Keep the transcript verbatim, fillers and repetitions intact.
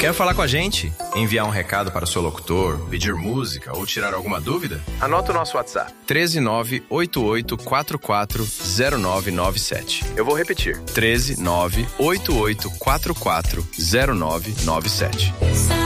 Quer falar com a gente? Enviar um recado para o seu locutor, pedir música ou tirar alguma dúvida? Anota o nosso WhatsApp. um três nove oito oito quatro quatro zero nove nove sete. Eu vou repetir. um três nove oito oito quatro quatro zero nove nove sete.